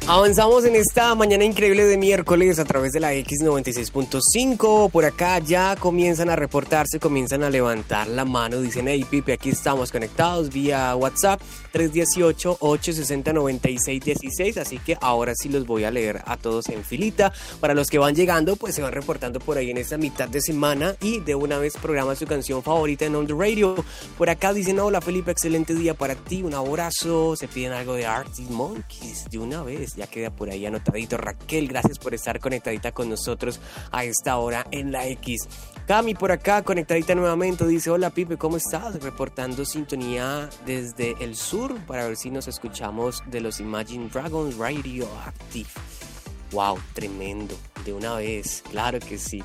Avanzamos en esta mañana increíble de miércoles a través de la X96.5. Por acá ya comienzan a reportarse, comienzan a levantar la mano. Dicen, hey Pipe, aquí estamos conectados vía WhatsApp 318-860-9616. Así que ahora sí los voy a leer a todos en filita. Para los que van llegando, pues se van reportando por ahí en esta mitad de semana. Y de una vez programa su canción favorita en On The Radio. Por acá dicen, hola Felipe, excelente día para ti, un abrazo. Se piden algo de Arctic Monkeys de una vez. Ya queda por ahí anotadito. Raquel, gracias por estar conectadita con nosotros a esta hora en la X. Cami por acá conectadita nuevamente, dice, hola Pipe, ¿cómo estás? Reportando sintonía desde el sur para ver si nos escuchamos de los Imagine Dragons Radioactive. Wow, tremendo, de una vez, claro que sí.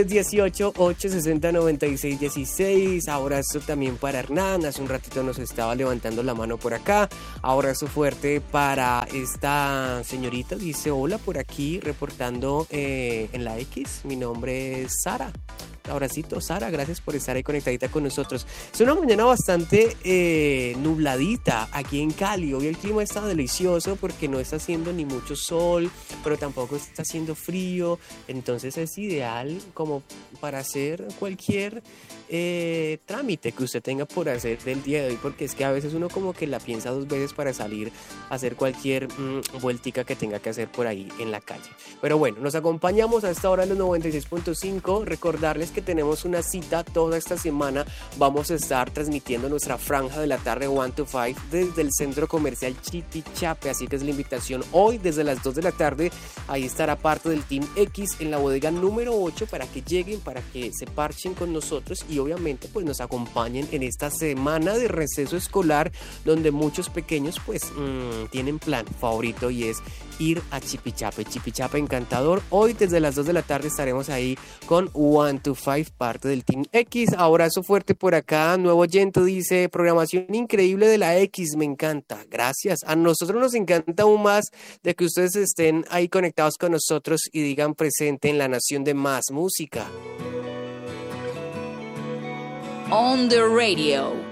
318-860-9616. Abrazo también para Hernán, hace un ratito nos estaba levantando la mano por acá. Abrazo fuerte para esta señorita, dice, hola por aquí, reportando en la X. Mi nombre es Sara. Abracito, Sara, gracias por estar ahí conectadita con nosotros. Es una mañana bastante nubladita aquí en Cali. Hoy el clima está delicioso porque no está haciendo ni mucho sol, pero tampoco está haciendo frío. Entonces es ideal como para hacer cualquier trámite que usted tenga por hacer del día de hoy, porque es que a veces uno como que la piensa dos veces para salir a hacer cualquier vueltica que tenga que hacer por ahí en la calle. Pero bueno, nos acompañamos a esta hora en los 96.5. Recordarles que tenemos una cita toda esta semana. Vamos a estar transmitiendo nuestra franja de la tarde 1 to 5 desde el centro comercial Chipichape, así que es la invitación hoy desde las 2 de la tarde. Ahí estará parte del Team X en la bodega número 8 para que lleguen, para que se parchen con nosotros y obviamente pues nos acompañen en esta semana de receso escolar donde muchos pequeños pues tienen plan favorito y es ir a Chipichape. Chipichape encantador. Hoy desde las 2 de la tarde estaremos ahí con 1 to 5, parte del Team X. Abrazo fuerte por acá. Nuevo oyente dice, programación increíble de la X, me encanta. Gracias. A nosotros nos encanta aún más de que ustedes estén ahí conectados con nosotros y digan presente en la nación de más música. On the radio.